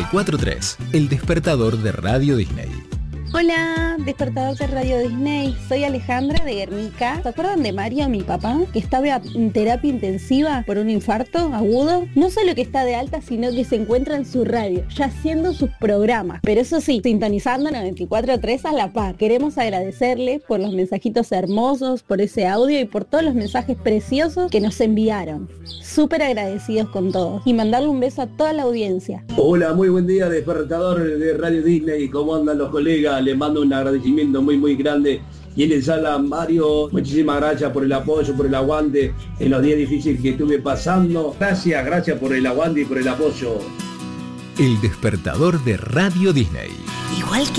24-3, el despertador de Radio Disney. Hola, despertador de Radio Disney, soy Alejandra de Guernica. ¿Se acuerdan de Mario, mi papá, que estaba en terapia intensiva por un infarto agudo? No solo que está de alta, sino que se encuentra en su radio, ya haciendo sus programas. Pero eso sí, sintonizando 94.3 a la par. Queremos agradecerle por los mensajitos hermosos, por ese audio y por todos los mensajes preciosos que nos enviaron. Súper agradecidos con todos. Y mandarle un beso a toda la audiencia. Hola, muy buen día, despertador de Radio Disney. ¿Cómo andan los colegas? Les mando un agradecimiento muy grande. Y les habla Mario. Muchísimas gracias por el apoyo, por el aguante en los días difíciles que estuve pasando. Gracias por el aguante y por el apoyo. El despertador de Radio Disney. Igual que